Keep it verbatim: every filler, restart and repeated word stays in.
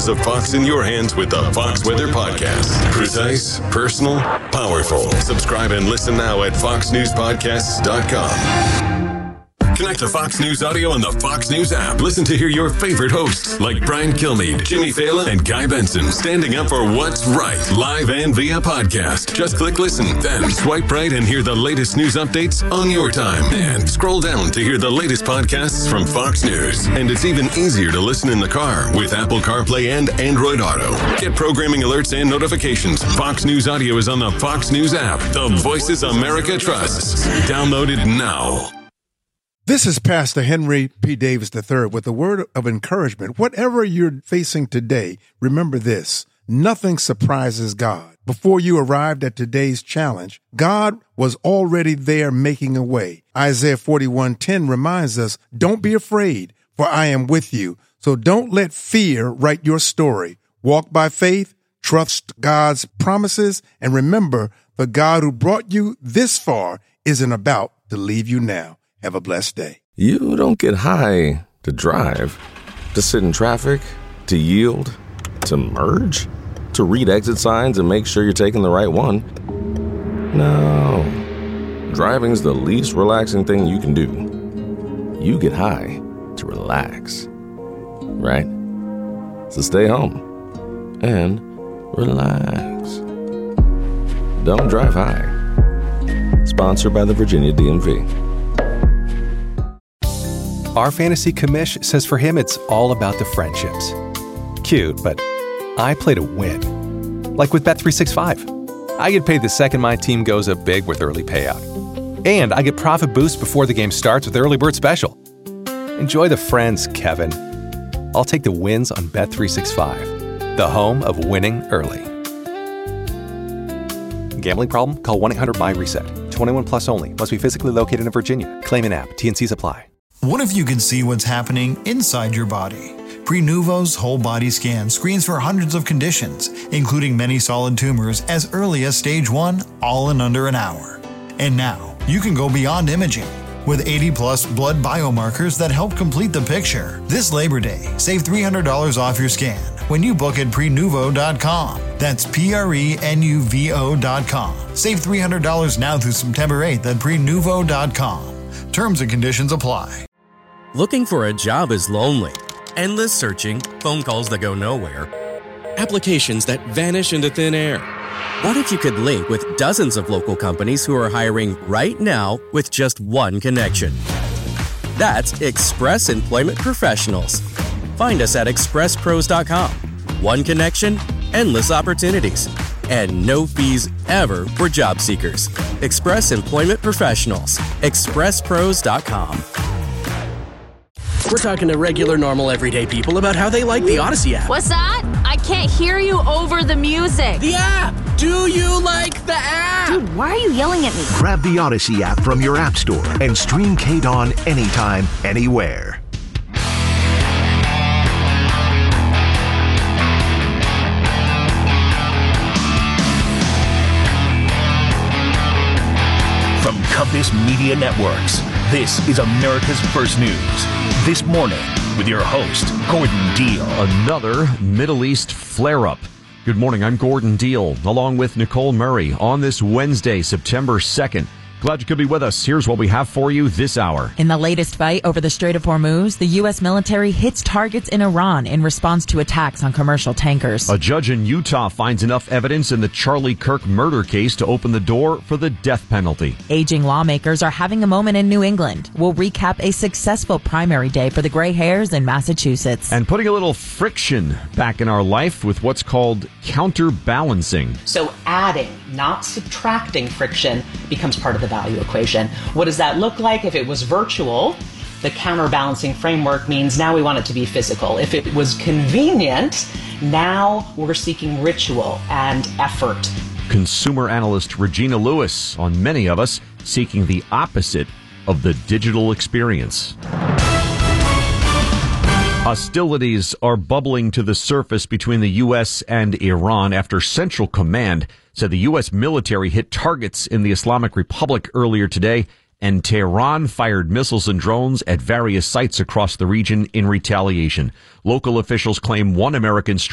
voices of Fox in your hands with the Fox Weather Podcast. Precise, personal, powerful. Subscribe and listen now at fox news podcasts dot com. Connect to Fox News Audio on the Fox News app. Listen to hear your favorite hosts like Brian Kilmeade, Jimmy Fallon, and Guy Benson standing up for what's right, live and via podcast. Just click listen, then swipe right and hear the latest news updates on your time. And scroll down to hear the latest podcasts from Fox News. And it's even easier to listen in the car with Apple CarPlay and Android Auto. Get programming alerts and notifications. Fox News Audio is on the Fox News app. The voices America trusts. Download it now. This is Pastor Henry P. Davis the third with a word of encouragement. Whatever you're facing today, remember this: nothing surprises God. Before you arrived at today's challenge, God was already there making a way. Isaiah forty-one ten reminds us, don't be afraid, for I am with you. So don't let fear write your story. Walk by faith, trust God's promises, and remember, the God who brought you this far isn't about to leave you now. Have a blessed day. You don't get high to drive, to sit in traffic, to yield, to merge, to read exit signs and make sure you're taking the right one. No. Driving's the least relaxing thing you can do. You get high to relax. Right? So stay home and relax. Don't drive high. Sponsored by the Virginia D M V. Our fantasy commish says for him it's all about the friendships. Cute, but I play to win. Like with Bet three sixty-five. I get paid the second my team goes up big with early payout. And I get profit boost before the game starts with Early Bird Special. Enjoy the friends, Kevin. I'll take the wins on Bet three sixty-five, the home of winning early. Gambling problem? Call one eight hundred M Y reset. twenty-one plus only. Must be physically located in Virginia. Claim an app. T N Cs apply. What if you could see what's happening inside your body? Prenuvo's whole body scan screens for hundreds of conditions, including many solid tumors as early as stage one, all in under an hour. And now, you can go beyond imaging with eighty plus blood biomarkers that help complete the picture. This Labor Day, save three hundred dollars off your scan when you book at prenuvo dot com. That's P R E N U V O dot com. Save three hundred dollars now through September eighth at prenuvo dot com. Terms and conditions apply. Looking for a job is lonely. Endless searching, phone calls that go nowhere, applications that vanish into thin air. What if you could link with dozens of local companies who are hiring right now with just one connection? That's Express Employment Professionals. Find us at express pros dot com. One connection, endless opportunities, and no fees ever for job seekers. Express Employment Professionals. express pros dot com. We're talking to regular, normal, everyday people about how they like the Odyssey app. What's that? I can't hear you over the music. The app! Do you like the app? Dude, why are you yelling at me? Grab the Odyssey app from your app store and stream K-Dawn anytime, anywhere. From Compass Media Networks, this is America's First News. This morning, with your host, Gordon Deal. Another Middle East flare-up. Good morning, I'm Gordon Deal, along with Nicole Murray, on this Wednesday, September second. Glad you could be with us. Here's what we have for you this hour. In the latest fight over the Strait of Hormuz, the U S military hits targets in Iran in response to attacks on commercial tankers. A judge in Utah finds enough evidence in the Charlie Kirk murder case to open the door for the death penalty. Aging lawmakers are having a moment in New England. We'll recap a successful primary day for the gray hairs in Massachusetts. And putting a little friction back in our life with what's called counterbalancing. So adding, not subtracting friction becomes part of the value equation. What does that look like? If it was virtual, the counterbalancing framework means now we want it to be physical. If it was convenient, now we're seeking ritual and effort. Consumer analyst Regina Lewis on many of us seeking the opposite of the digital experience. Hostilities are bubbling to the surface between the U S and Iran after Central Command said the U S military hit targets in the Islamic Republic earlier today, and Tehran fired missiles and drones at various sites across the region in retaliation. Local officials claim one American